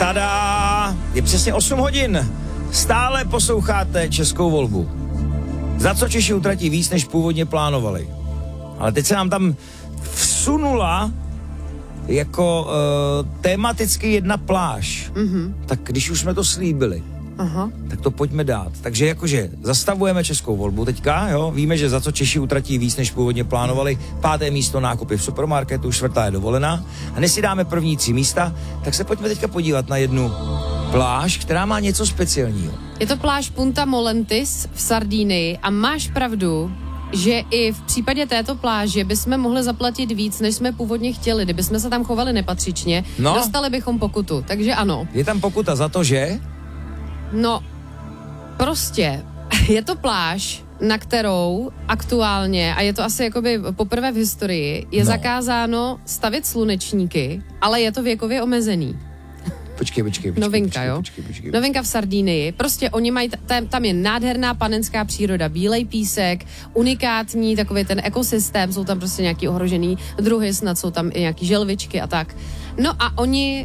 Tada! Je přesně 8 hodin. Stále posloucháte Českou volbu. Za co Češi utratí víc, než původně plánovali. Ale teď se nám tam vsunula jako tematicky jedna pláž. Mm-hmm. Tak když už jsme to slíbili, tak to pojďme dát. Takže jakože zastavujeme Českou volbu teďka, jo? Víme, že za co Češi utratí víc, než původně plánovali. 5. místo nákupy v supermarketu, 4. je dovolená. A než si dáme první 3 místa, tak se pojďme teďka podívat na jednu pláž, která má něco speciálního. Je to pláž Punta Molentis v Sardínii a máš pravdu, že i v případě této pláže bychom mohli zaplatit víc, než jsme původně chtěli. Kdybychom se tam chovali nepatřičně, dostali bychom pokutu. Takže ano. Je tam pokuta za to, že? No, prostě je to pláž, na kterou aktuálně, a je to asi jakoby poprvé v historii, je zakázáno stavět slunečníky, ale je to věkově omezený. Počkej. Novinka, jo? Novinka v Sardínii. Prostě oni mají, tam je nádherná panenská příroda, bílej písek, unikátní takový ten ekosystém, jsou tam prostě nějaký ohrožený druhy, snad jsou tam i nějaký želvičky a tak. No a oni,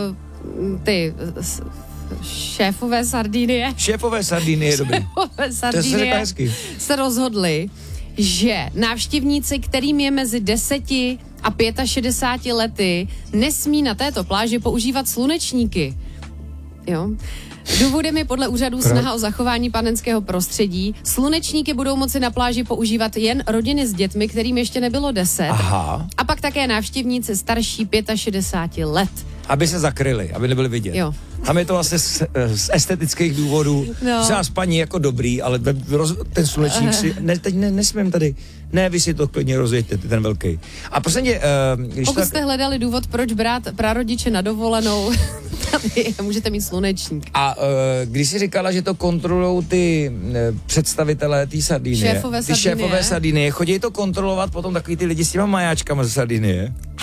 šéfové Sardinie, dobrý. Se rozhodli, že návštěvníci, kterým je mezi 10 a 65 lety, nesmí na této pláži používat slunečníky. Jo. Důvodem je podle úřadů snaha o zachování panenského prostředí. Slunečníky budou moci na pláži používat jen rodiny s dětmi, kterým ještě nebylo 10. Aha. A pak také návštěvníci starší 65 let. Aby se zakryli, aby nebyli vidět. Jo. Tam je to vlastně z estetických důvodů. Že nás paní jako dobrý, ale ten slunečník si... teď nesmím tady. Ne, vy si to klidně rozjeďte, ten velký. A prostě... Pokud jste hledali důvod, proč brát prarodiče na dovolenou, můžete mít slunečník. A když jsi říkala, že to kontrolujou ty představitelé té Sardinie, šéfové Sardinie, chodí to kontrolovat potom takový ty lidi s těma majáčkama ze Sardinie?